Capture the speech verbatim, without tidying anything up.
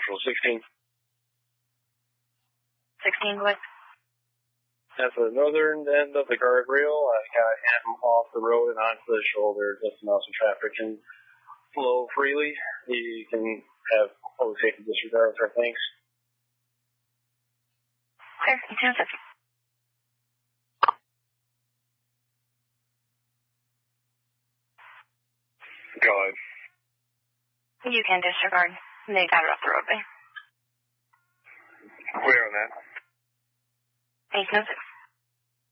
Central sixteen. sixteen, what? At the northern end of the guardrail, I got him off the road and onto the shoulder just enough so traffic can flow freely. You can have public safety disregard with our thanks. Okay, ten seconds. Go ahead. You can disregard. They got it off the roadway. Clear on that. eight ten six.